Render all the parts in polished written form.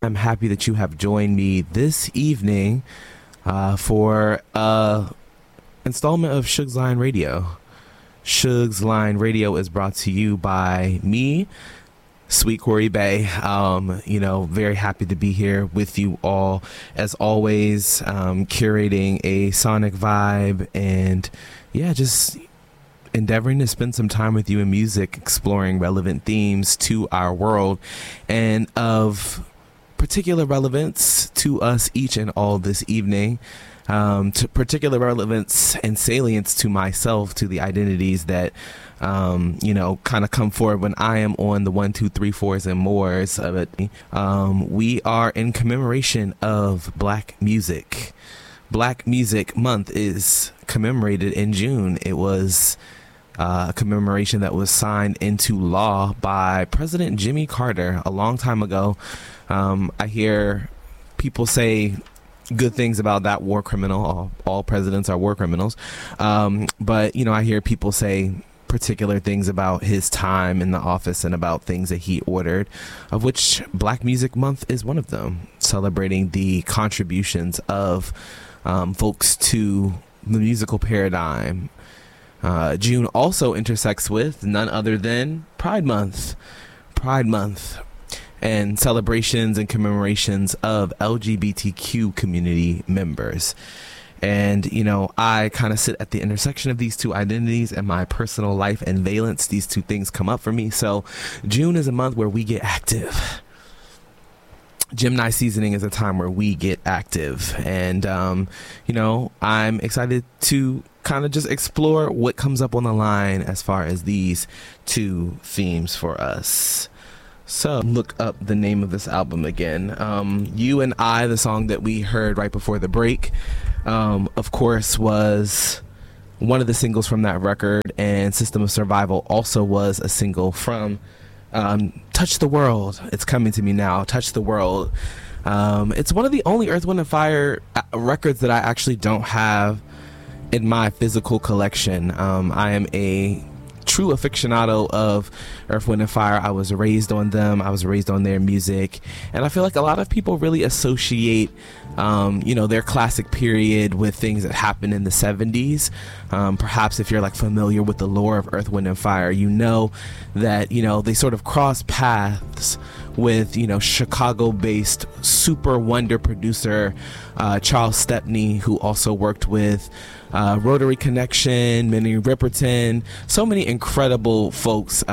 I'm happy that you have joined me this evening for installment of Shug's Line Radio. Shug's Line Radio is brought to you by me, Sweet Corey Bay. Very happy to be here with you all, as always, curating a sonic vibe and just endeavoring to spend some time with you in music, exploring relevant themes to our world and of particular relevance to us each and all this evening, to particular relevance and salience to myself, to the identities that kind of come forward when I am on the 1, 2, 3, 4s and mores of it. We are in commemoration of Black music. Black Music Month is commemorated in June. It was a commemoration that was signed into law by President Jimmy Carter a long time ago. I hear people say good things about that war criminal. All presidents are war criminals. But I hear people say particular things about his time in the office and about things that he ordered, of which Black Music Month is one of them, celebrating the contributions of folks to the musical paradigm. June also intersects with none other than Pride Month. And celebrations and commemorations of LGBTQ community members. And, I kind of sit at the intersection of these two identities and my personal life and valence. These two things come up for me. So June is a month where we get active. Gemini seasoning is a time where we get active. And, I'm excited to kind of just explore what comes up on the line as far as these two themes for us. So look up the name of this album again. You and I, the song that we heard right before the break, of course, was one of the singles from that record, and System of Survival also was a single from Touch the World. It's coming to me now. Touch the World. It's one of the only Earth, Wind & Fire records that I actually don't have in my physical collection. I am a true aficionado of Earth, Wind & Fire. I was raised on them. I was raised on their music. And I feel like a lot of people really associate, their classic period with things that happened in the 70s. Perhaps if you're familiar with the lore of Earth, Wind & Fire, that, they sort of cross paths with, Chicago-based super wonder producer Charles Stepney, who also worked with Rotary Connection, Minnie Riperton. So many incredible folks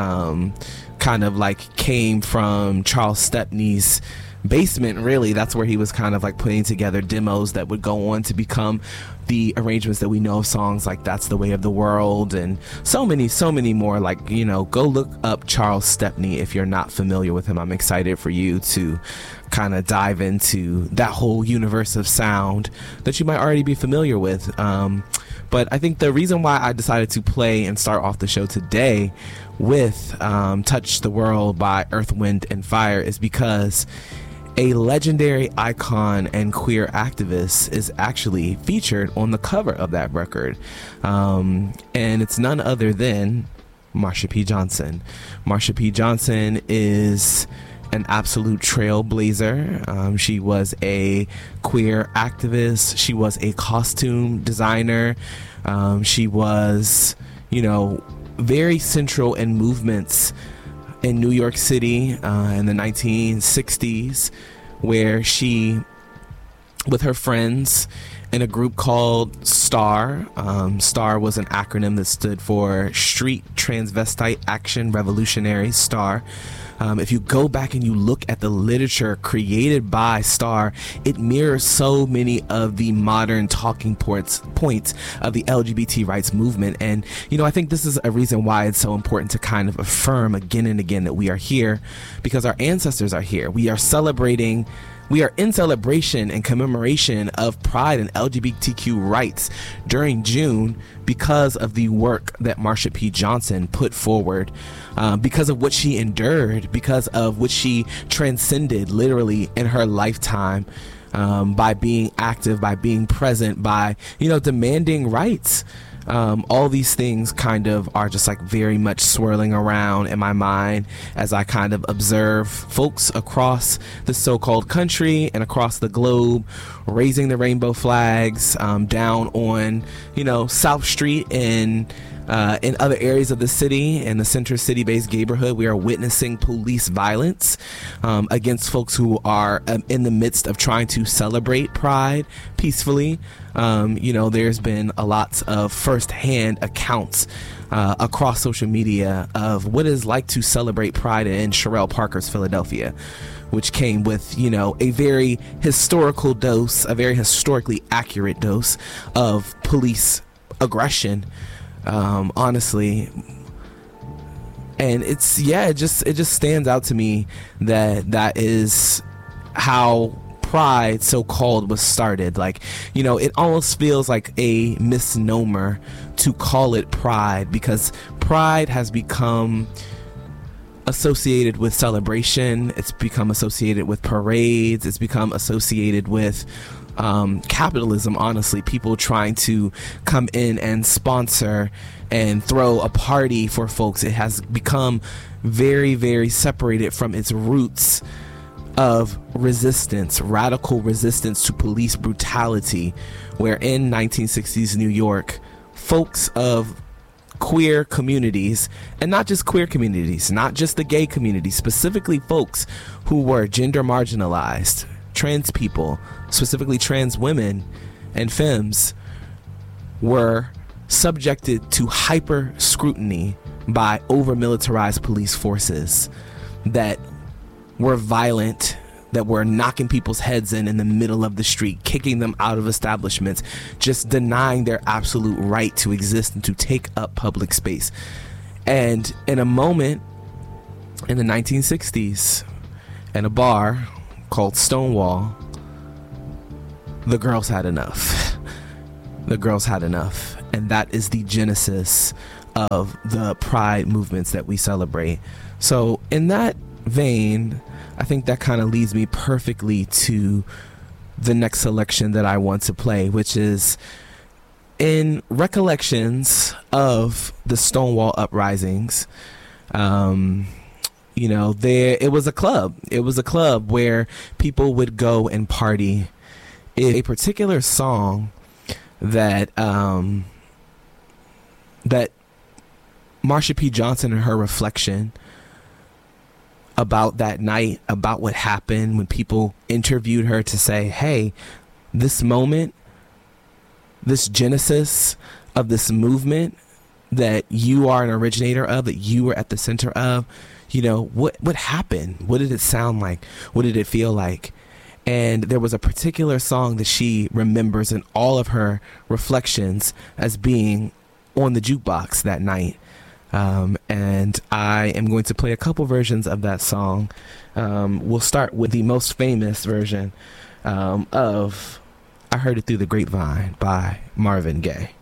came from Charles Stepney's basement. Really, that's where he was putting together demos that would go on to become the arrangements that we know of songs like That's the Way of the World and so many more. Go look up Charles Stepney if you're not familiar with him. I'm excited for you to kind of dive into that whole universe of sound that you might already be familiar with. But I think the reason why I decided to play and start off the show today with Touch the World by Earth, Wind & Fire is because a legendary icon and queer activist is actually featured on the cover of that record. And it's none other than Marsha P. Johnson. Marsha P. Johnson is an absolute trailblazer. She was a queer activist. She was a costume designer. She was, very central in movements in New York City in the 1960s, where she, with her friends in a group called STAR. STAR was an acronym that stood for Street Transvestite Action Revolutionary, STAR. If you go back and you look at the literature created by STAR, it mirrors so many of the modern talking points of the LGBT rights movement. And, I think this is a reason why it's so important to kind of affirm again and again that we are here because our ancestors are here. We are in celebration and commemoration of Pride and LGBTQ rights during June because of the work that Marsha P. Johnson put forward, because of what she endured, because of what she transcended literally in her lifetime, by being active, by being present, by, demanding rights. All these things kind of are just like very much swirling around in my mind as I kind of observe folks across the so-called country and across the globe raising the rainbow flags, down on, South Street and in other areas of the city. In the center city-based neighborhood, we are witnessing police violence against folks who are in the midst of trying to celebrate Pride peacefully. There's been a lot of first-hand accounts across social media of what it's like to celebrate Pride in Sherelle Parker's Philadelphia, which came with, a very historical dose, a very historically accurate dose of police aggression. Honestly, and it just stands out to me that is how Pride, so called, was started. Like, it almost feels like a misnomer to call it Pride, because Pride has become associated with celebration. It's become associated with parades. It's become associated with capitalism, honestly. People trying to come in and sponsor and throw a party for folks. It has become very, very separated from its roots of resistance, radical resistance to police brutality, where in 1960s New York, folks of queer communities, and not just queer communities, not just the gay community, specifically folks who were gender marginalized, trans people, specifically trans women and femmes, were subjected to hyper scrutiny by over militarized police forces that were violent, that were knocking people's heads in the middle of the street, kicking them out of establishments, just denying their absolute right to exist and to take up public space. And in a moment in the 1960s, in a bar called Stonewall, the girls had enough. The girls had enough. And that is the genesis of the Pride movements that we celebrate. So in that vein, I think that kind of leads me perfectly to the next selection that I want to play, which is in recollections of the Stonewall uprisings. It was a club. It was a club where people would go and party. A particular song that that Marsha P. Johnson, in her reflection about that night, about what happened when people interviewed her to say, hey, this moment, this genesis of this movement that you are an originator of, that you were at the center of, what happened? What did it sound like? What did it feel like? And there was a particular song that she remembers in all of her reflections as being on the jukebox that night. And I am going to play a couple versions of that song. We'll start with the most famous version of I Heard It Through the Grapevine by Marvin Gaye.